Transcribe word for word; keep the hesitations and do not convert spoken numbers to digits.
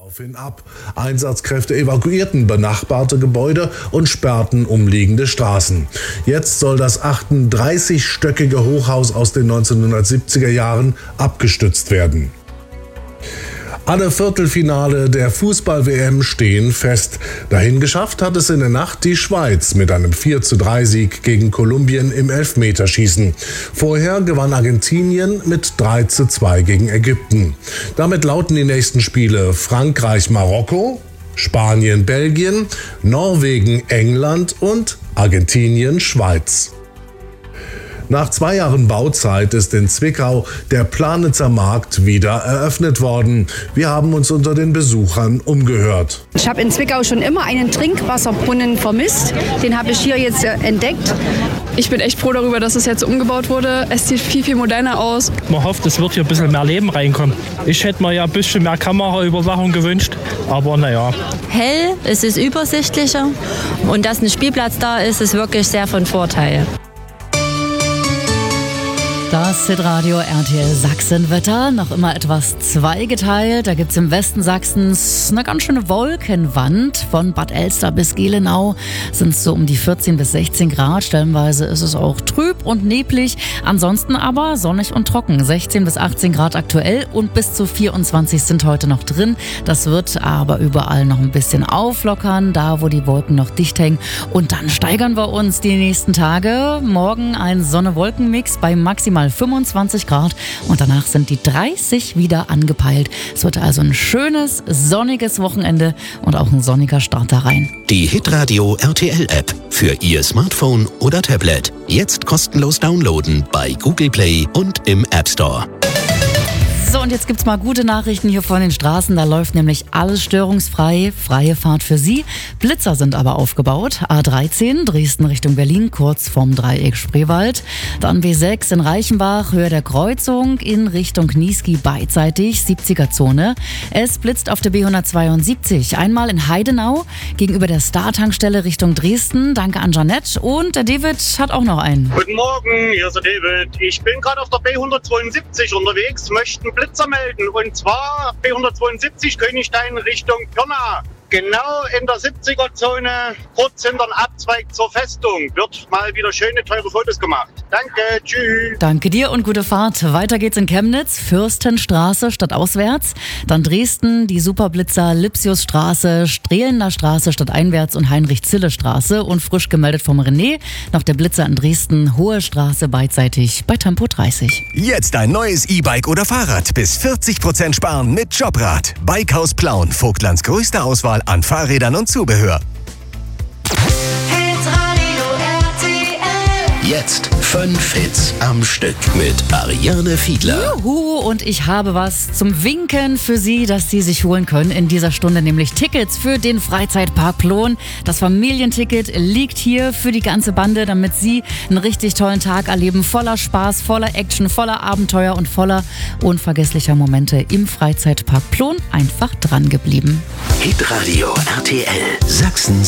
daraufhin ab. Einsatzkräfte evakuierten benachbarte Gebäude und sperrten umliegende Straßen. Jetzt soll das achtunddreißigstöckige Hochhaus aus den neunzehnhundertsiebziger Jahren abgestützt werden. Alle Viertelfinale der Fußball-W M stehen fest. Dahin geschafft hat es in der Nacht die Schweiz mit einem vier zu drei Sieg gegen Kolumbien im Elfmeterschießen. Vorher gewann Argentinien mit drei zu zwei gegen Ägypten. Damit lauten die nächsten Spiele Frankreich-Marokko, Spanien-Belgien, Norwegen-England und Argentinien-Schweiz. Nach zwei Jahren Bauzeit ist in Zwickau der Planitzer Markt wieder eröffnet worden. Wir haben uns unter den Besuchern umgehört. Ich habe in Zwickau schon immer einen Trinkwasserbrunnen vermisst. Den habe ich hier jetzt entdeckt. Ich bin echt froh darüber, dass es jetzt umgebaut wurde. Es sieht viel, viel moderner aus. Man hofft, es wird hier ein bisschen mehr Leben reinkommen. Ich hätte mir ja ein bisschen mehr Kameraüberwachung gewünscht, aber naja. Hell, es ist übersichtlicher und dass ein Spielplatz da ist, ist wirklich sehr von Vorteil. Das Hitradio R T L Sachsenwetter, noch immer etwas zweigeteilt. Da gibt es im Westen Sachsens eine ganz schöne Wolkenwand. Von Bad Elster bis Gelenau sind es so um die vierzehn bis sechzehn Grad. Stellenweise ist es auch trüb und neblig. Ansonsten aber sonnig und trocken. sechzehn bis achtzehn Grad aktuell und bis zu vierundzwanzig sind heute noch drin. Das wird aber überall noch ein bisschen auflockern, da wo die Wolken noch dicht hängen. Und dann steigern wir uns die nächsten Tage. Morgen ein Sonne-Wolken-Mix bei maximal fünfundzwanzig Grad und danach sind die dreißig wieder angepeilt. Es wird also ein schönes, sonniges Wochenende und auch ein sonniger Start da rein. Die Hitradio R T L App für Ihr Smartphone oder Tablet. Jetzt kostenlos downloaden bei Google Play und im App Store. So, und jetzt gibt's mal gute Nachrichten hier von den Straßen. Da läuft nämlich alles störungsfrei. Freie Fahrt für Sie. Blitzer sind aber aufgebaut. A dreizehn, Dresden Richtung Berlin, kurz vorm Dreieck Spreewald. Dann B sechs in Reichenbach, Höhe der Kreuzung, in Richtung Niesky beidseitig, siebziger Zone. Es blitzt auf der B hundertzweiundsiebzig. Einmal in Heidenau, gegenüber der Star-Tankstelle Richtung Dresden. Danke an Janette. Und der David hat auch noch einen. Guten Morgen, hier ist der David. Ich bin gerade auf der B hundertzweiundsiebzig unterwegs, möchten Blitzer melden, und zwar B hundertzweiundsiebzig Königstein Richtung Pirna. Genau in der siebziger-Zone, kurz hinter dem Abzweig zur Festung, wird mal wieder schöne, teure Fotos gemacht. Danke, tschüss. Danke dir und gute Fahrt. Weiter geht's in Chemnitz, Fürstenstraße stadtauswärts. Dann Dresden, die Superblitzer Lipsiusstraße, Strehlender Straße stadteinwärts und Heinrich-Zille-Straße. Und frisch gemeldet vom René, noch der Blitzer in Dresden, Hohe Straße beidseitig bei Tempo dreißig. Jetzt ein neues E-Bike oder Fahrrad. Bis vierzig Prozent sparen mit Jobrad. Bikehaus Plauen, Vogtlands größte Auswahl an Fahrrädern und Zubehör. Jetzt fünf Hits am Stück mit Ariane Fiedler. Juhu, und ich habe was zum Winken für Sie, das Sie sich holen können in dieser Stunde, nämlich Tickets für den Freizeitpark Plon. Das Familienticket liegt hier für die ganze Bande, damit Sie einen richtig tollen Tag erleben, voller Spaß, voller Action, voller Abenteuer und voller unvergesslicher Momente im Freizeitpark Plon. Einfach dran geblieben. Hitradio R T L Sachsens